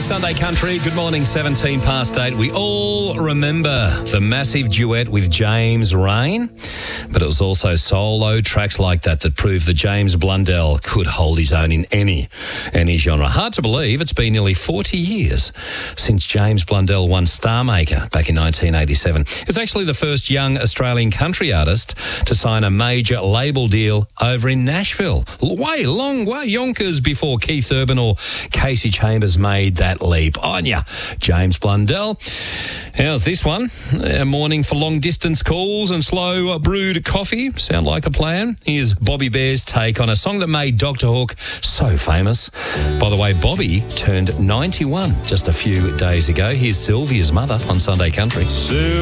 Sunday Country. Good morning, 17 past 8. We all remember the massive duet with James Rain, but it was also solo tracks like that proved that James Blundell could hold his own in any genre. Hard to believe it's been nearly 40 years since James Blundell won Star Maker back in 1987. It's actually the first young Australian country artist to sign a major label deal over in Nashville. Long way, yonkers before Keith Urban or Casey Chambers made that leap. On ya, James Blundell. How's this one? A morning for long-distance calls and slow brewed coffee. Sound like a plan? Here's Bobby Bear's take on a song that made Dr. Hook so famous. By the way, Bobby turned 91 just a few days ago. Here's Sylvia's mother on Sunday Country.